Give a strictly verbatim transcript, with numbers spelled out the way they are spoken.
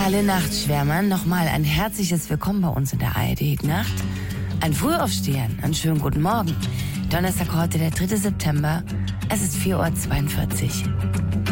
Alle Nachtschwärmern nochmal ein herzliches Willkommen bei uns in der A R D-Nacht. Ein Frühaufstehern, einen schönen guten Morgen. Donnerstag heute, der dritte September. Es ist vier Uhr zweiundvierzig.